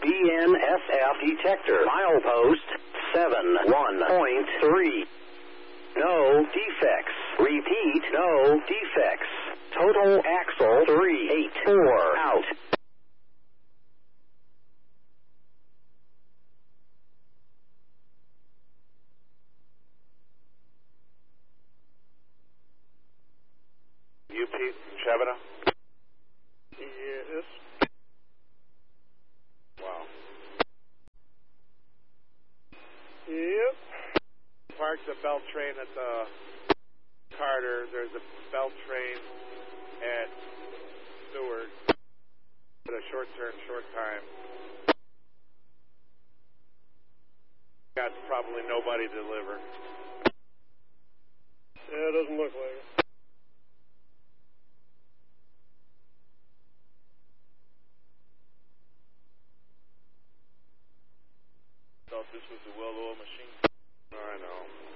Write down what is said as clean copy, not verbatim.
PNSF detector. Milepost 71.3. No defects. Repeat, no defects. Total axle 384 out. You, Pete, Shabana? Yes. Wow. Yep. Parked the belt train at the Carter. There's a belt train at Stewart. At a short turn, short time. Got probably nobody delivered. Yeah, it doesn't look like it. Thought this was a well-oiled machine. I know.